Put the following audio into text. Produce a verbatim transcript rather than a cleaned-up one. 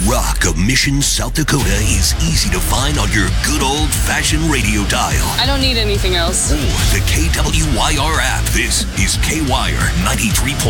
rock of Mission, South Dakota is easy to find on your good old-fashioned radio dial. I don't need anything else. Or the K W Y R app. This is K-Wire ninety-three point